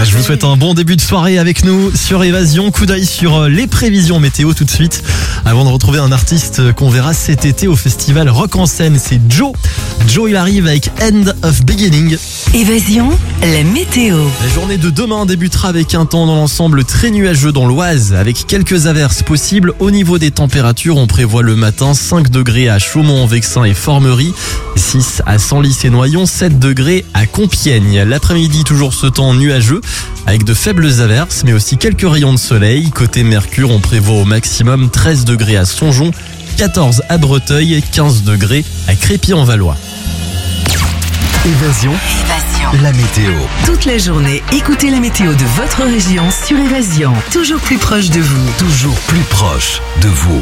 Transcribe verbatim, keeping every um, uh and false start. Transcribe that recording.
Je vous souhaite un bon début de soirée avec nous sur Évasion. Coup d'œil sur les prévisions météo tout de suite. Avant de retrouver un artiste qu'on verra cet été au festival Rock en Seine, c'est Joe. Joe, il arrive avec End of Beginning. Évasion, la météo. La journée de demain débutera avec un temps dans l'ensemble très nuageux dans l'Oise, avec quelques averses possibles. Au niveau des températures, on prévoit le matin cinq degrés à Chaumont-en-Vexin et Formerie, six à Senlis et Noyon, sept degrés à Compiègne. L'après-midi, toujours ce temps nuageux, avec de faibles averses, mais aussi quelques rayons de soleil. Côté Mercure, on prévoit au maximum treize degrés à Songeon, quatorze à Breteuil, quinze degrés à Crépy-en-Valois. Évasion, Évasion. la météo. Toute la journée, écoutez la météo de votre région sur Évasion. Toujours plus proche de vous. Toujours plus proche de vous.